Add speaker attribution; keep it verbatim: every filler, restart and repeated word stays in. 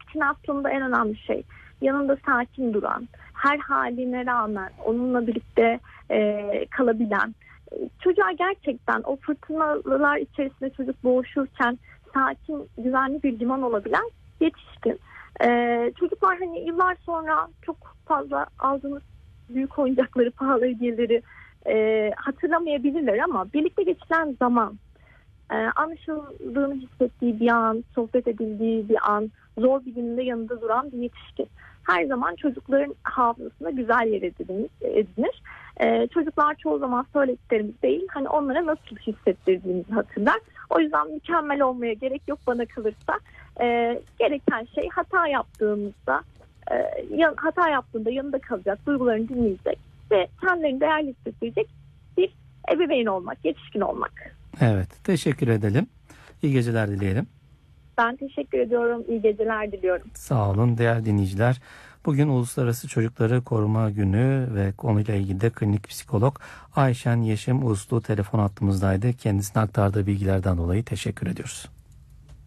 Speaker 1: yetişkin aslında en önemli şey yanında sakin duran, her haline rağmen onunla birlikte e, kalabilen, çocuğa gerçekten o fırtınalar içerisinde çocuk boğuşurken sakin, güvenli bir liman olabilen yetişkin. Ee, çocuklar hani yıllar sonra çok fazla aldığımız büyük oyuncakları, pahalı hediyeleri e, hatırlamayabilirler ama birlikte geçilen zaman, e, anlaşıldığını hissettiği bir an, sohbet edildiği bir an, zor bir gününde yanında duran bir yetişkin her zaman çocukların hafızasında güzel yer edinir. edinir. Ee, çocuklar çoğu zaman söylediklerimiz değil, hani onlara nasıl hissettirdiğimizi hatırlar. O yüzden mükemmel olmaya gerek yok bana kalırsa. Ee, gereken şey hata yaptığımızda, e, yan, hata yaptığında yanında kalacak, duygularını dinleyecek ve kendilerini değerli hissettirecek bir ebeveyn olmak, yetişkin olmak.
Speaker 2: Evet, teşekkür edelim. İyi geceler dileyelim.
Speaker 1: Ben teşekkür ediyorum. İyi geceler diliyorum.
Speaker 2: Sağ olun değerli dinleyiciler. Bugün Uluslararası Çocukları Koruma Günü ve konuyla ilgili de klinik psikolog Ayşen Yeşim Uslu telefon hattımızdaydı. Kendisine aktardığı bilgilerden dolayı teşekkür ediyoruz.